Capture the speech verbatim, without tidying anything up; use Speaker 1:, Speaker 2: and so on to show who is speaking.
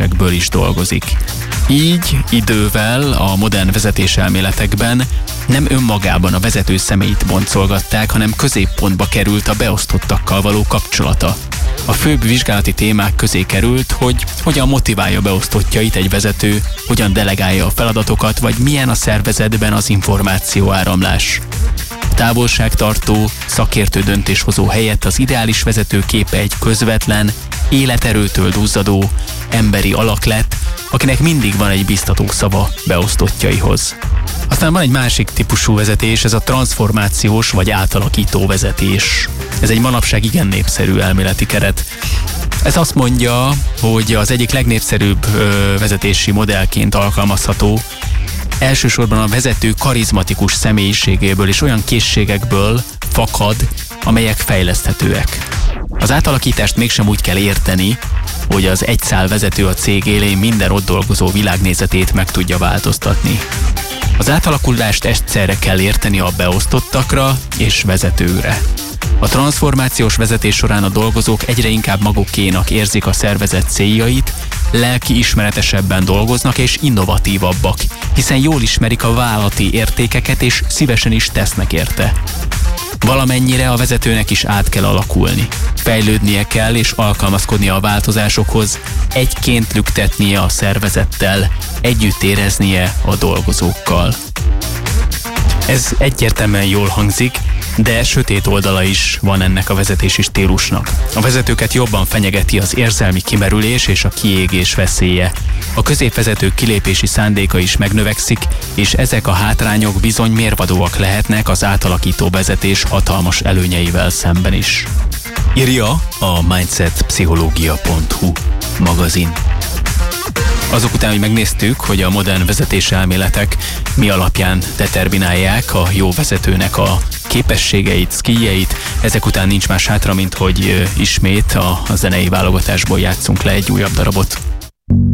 Speaker 1: döntésekből is dolgozik. Így idővel a modern vezetéselméletekben nem önmagában a vezető személyt boncolgatták, hanem középpontba került a beosztottakkal való kapcsolata. A főbb vizsgálati témák közé került, hogy hogyan motiválja beosztottjait egy vezető, hogyan delegálja a feladatokat, vagy milyen a szervezetben az információáramlás. Távolságtartó, szakértő döntéshozó helyett az ideális vezető képe egy közvetlen, életerőtől duzzadó, emberi alak lett, akinek mindig van egy biztató szava beosztottjaihoz. Aztán van egy másik típusú vezetés, ez a transformációs vagy átalakító vezetés. Ez egy manapság igen népszerű elméleti keret. Ez azt mondja, hogy az egyik legnépszerűbb ö, vezetési modellként alkalmazható, elsősorban a vezető karizmatikus személyiségéből és olyan készségekből fakad, amelyek fejleszthetőek. Az átalakítást mégsem úgy kell érteni, hogy az egyszál vezető a cég élén minden ott dolgozó világnézetét meg tudja változtatni. Az átalakulást egyszerre kell érteni a beosztottakra és vezetőre. A transformációs vezetés során a dolgozók egyre inkább magukénak érzik a szervezet céljait, lelki ismeretesebben dolgoznak és innovatívabbak, hiszen jól ismerik a vállalati értékeket és szívesen is tesznek érte. Valamennyire a vezetőnek is át kell alakulni. Fejlődnie kell és alkalmazkodnia a változásokhoz, egyként lüktetnie a szervezettel, együtt éreznie a dolgozókkal. Ez egyértelműen jól hangzik, de sötét oldala is van ennek a vezetési stílusnak. A vezetőket jobban fenyegeti az érzelmi kimerülés és a kiégés veszélye. A középvezetők kilépési szándéka is megnövekszik, és ezek a hátrányok bizony mérvadóak lehetnek az átalakító vezetés hatalmas előnyeivel szemben is. Írja a mindset pszichológia pont hu magazin. Azok után, hogy megnéztük, hogy a modern vezetéselméletek mi alapján determinálják a jó vezetőnek a képességeit, skilljeit, ezek után nincs más hátra, mint hogy ismét a, a zenei válogatásból játszunk le egy újabb darabot.